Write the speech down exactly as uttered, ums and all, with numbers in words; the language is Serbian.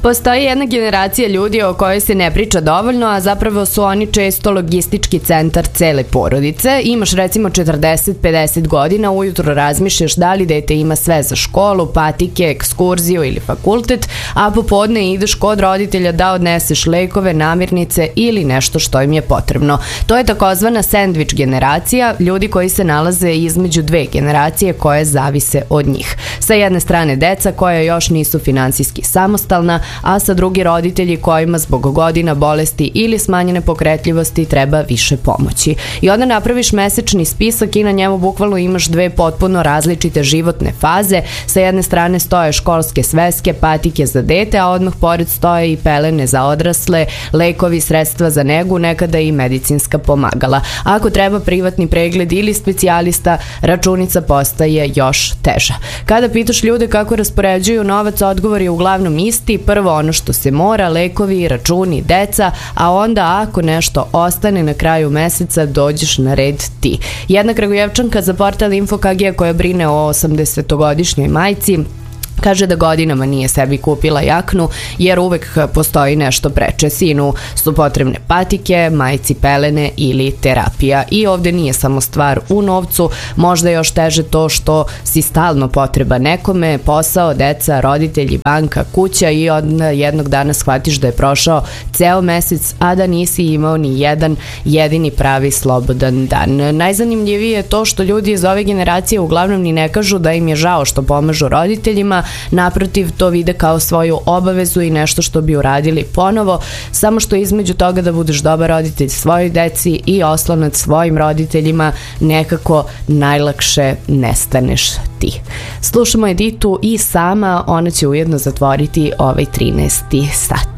Postoji jedna generacija ljudi o kojoj se ne priča dovoljno, a zapravo su oni često logistički centar cele porodice. Imaš recimo četrdeset do pedeset godina, ujutro razmišljaš da li dete ima sve za školu, patike, ekskurziju ili fakultet, a popodne ideš kod roditelja da odneseš lekove, namirnice ili nešto što im je potrebno. To je takozvana sendvič generacija, ljudi koji se nalaze između dve generacije koje zavise od njih. Sa jedne strane deca koja još nisu finansijski samostalna, a sa drugi roditelji kojima zbog godina, bolesti ili smanjene pokretljivosti treba više pomoći. I onda napraviš mesečni spisak i na njemu bukvalno imaš dve potpuno različite životne faze. Sa jedne strane stoje školske sveske, patike za dete, a odmah pored stoje i pelene za odrasle, lekovi, sredstva za negu, nekada i medicinska pomagala. Ako treba privatni pregled ili specijalista, računica postaje još teža. Kada pitaš ljude kako raspoređuju novac, odgovor je uglavnom isti. Prvo ono što se mora, lekovi, računi, deca, a onda ako nešto ostane na kraju meseca, dođeš na red ti. Jedna Kragujevčanka za portal Info.kg koja brine o osamdesetogodišnjoj majci kaže da godinama nije sebi kupila jaknu jer uvek postoji nešto preče. Sinu su potrebne patike, majci pelene ili terapija. I ovde nije samo stvar u novcu, možda je još teže to što si stalno potreba nekome, posao, deca, roditelji, banka, kuća i onda jednog dana shvatiš da je prošao ceo mesec, a da nisi imao ni jedan jedini pravi slobodan dan. Najzanimljivije je to što ljudi iz ove generacije uglavnom ni ne kažu da im je žao što pomažu roditeljima, naprotiv to vide kao svoju obavezu i nešto što bi uradili ponovo, samo što između toga da budeš dobar roditelj svojoj deci i oslonac svojim roditeljima nekako najlakše nestaneš ti. Slušamo Editu i sama, ona će ujedno zatvoriti ovaj trinaesti sat.